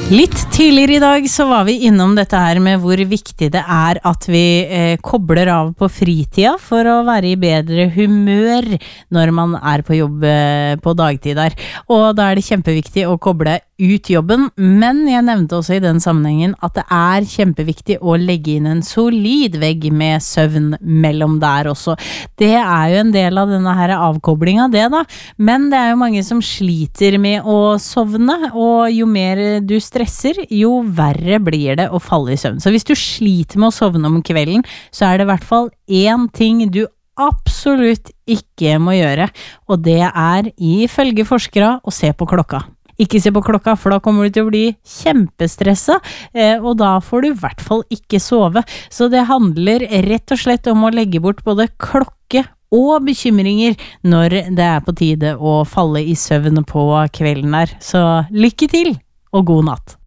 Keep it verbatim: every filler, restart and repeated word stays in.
Litt tidligere i dag så var vi innom dette her med hvor viktig det er at vi eh, kobler av på fritida for å være i bedre humør når man er på jobb eh, på dagtid der. Og da er det kjempeviktig å koble ut jobben, men jeg nevnte også i den sammenhengen at det er kjempeviktig å legge inn en solid vegg med søvn mellom der også. Det er jo en del av denne her avkoblinga det da, men det er jo mange som sliter med å sovne, og jo mer du stresser, jo verre blir det å falle i søvn. Så hvis du sliter med å sovne om kvelden, så er det i hvert fall én ting du absolutt ikke må gjøre, og det er ifølge forskere å se på klokka. Ikke se på klokka, for da kommer du til å bli kjempestressa, og da får du i hvert fall ikke sove. Så det handler rett og slett om å legge bort både klokke og bekymringer når det er på tide å falle i søvn på kvelden der. Så lykke til, og god natt!